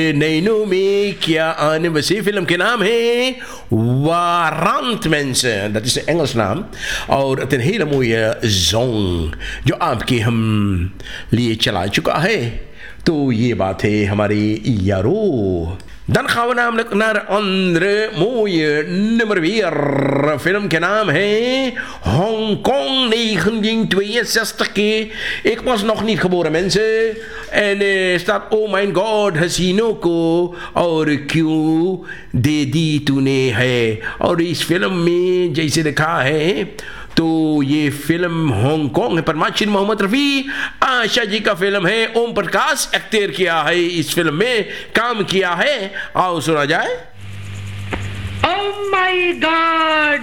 नैनों में क्या आने बसी फिल्म के नाम है warrant mensen. Dat is de Engels naam. और het een hele mooie song जो आपके हम लिए चला चुका है. तो ये बात है हमारे यारो. Dan gaan we namelijk naar een andere mooie nummer weer. Film के नाम है Hong Kong 1962. Ik was nog niet geboren mensen. En staat oh my god हसीनों को और क्यों दे दी तूने है. और इस फिल्म में जैसे दिखा है तो ये फिल्म हांगकांग है. परमाशिन मोहम्मद रफ़ी आशा जी का फिल्म है. ओम प्रकाश एक्टर किया है इस फिल्म में काम किया है. आओ सुना जाए. Oh my God!